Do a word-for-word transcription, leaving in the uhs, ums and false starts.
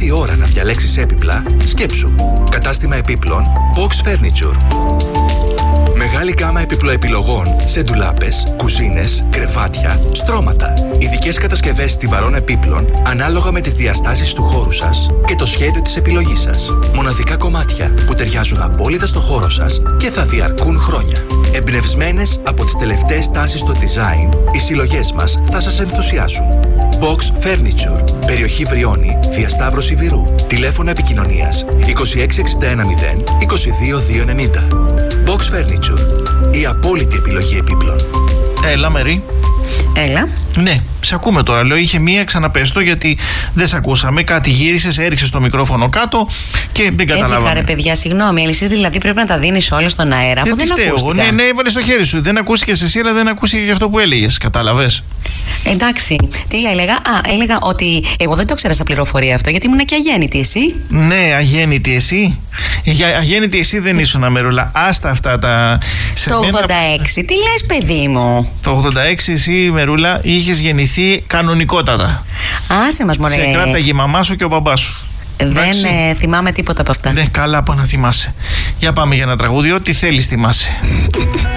έρθει η ώρα να διαλέξεις έπιπλα, σκέψου. Κατάστημα επίπλων Box Furniture. Μεγάλη γκάμα επιπλοεπιλογών σε ντουλάπες, κουζίνες, κρεβάτια, στρώματα. Ειδικές κατασκευές στιβαρών επίπλων ανάλογα με τις διαστάσεις του χώρου σας και το σχέδιο της επιλογής σας. Μοναδικά κομμάτια που ταιριάζουν απόλυτα στο χώρο σας και θα διαρκούν χρόνια. Εμπνευσμένες από τις τελευταίες τάσεις στο design, οι συλλογές μας θα σας ενθουσιάσουν. Box Furniture. Περιοχή Βριώνη, διασταύρωση Βυρού. Τηλέφωνο επικοινωνίας είκοσι έξι εξήντα ένα μηδέν είκοσι δύο δύο ενενήντα. Box Furniture. Η απόλυτη επιλογή επίπλων. Έλα, Μερή. Έλα. Ναι, σε ακούμε τώρα. Λέω, είχε μία, ξαναπες το, γιατί δεν σε ακούσαμε. Κάτι γύρισες, έριξες το μικρόφωνο κάτω και δεν καταλάβαμε. Έφυγα, ρε παιδιά, συγγνώμη. Η αλυσίδα δηλαδή πρέπει να τα δίνεις όλα στον αέρα, αφού δεν, δεν ακούστηκα. Ναι, ναι, έβαλες το χέρι σου. Δεν ακούστηκες εσύ, αλλά δεν ακούστηκε και αυτό που έλεγες. Κατάλαβες. Εντάξει. Τι έλεγα? Α, έλεγα ότι εγώ δεν το ήξερα σαν πληροφορία αυτό, γιατί ήμουν και αγέννητη, εσύ. Ναι, αγέννητη εσύ. Για αγέννητη εσύ δεν ήσουν, Μερούλα. Άστα αυτά τα. Το ογδόντα έξι, τι λες, παιδί μου? Το ογδόντα έξι εσύ, Μερούλα, είχες γεννηθεί κανονικότατα. Άσε μας, μωρέ. Σε κράταγε η μαμά σου και ο μπαμπάς σου. Δεν ε, θυμάμαι τίποτα από αυτά. Ναι, καλά που να θυμάσαι. Για πάμε για ένα τραγούδι. Ό,τι θέλεις θυμάσαι.